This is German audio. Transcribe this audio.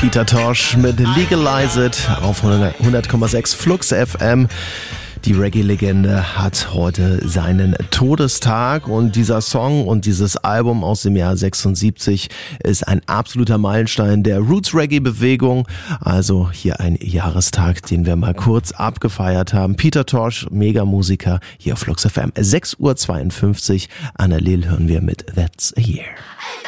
Peter Tosh mit Legalize It auf 100,6 Flux FM. Die Reggae-Legende hat heute seinen Todestag und dieser Song und dieses Album aus dem Jahr 76 ist ein absoluter Meilenstein der Roots-Reggae-Bewegung. Also hier ein Jahrestag, den wir mal kurz abgefeiert haben. Peter Tosh, Mega-Musiker, hier auf Flux FM. 6:52 Uhr. Anna Lil hören wir mit That's a Year.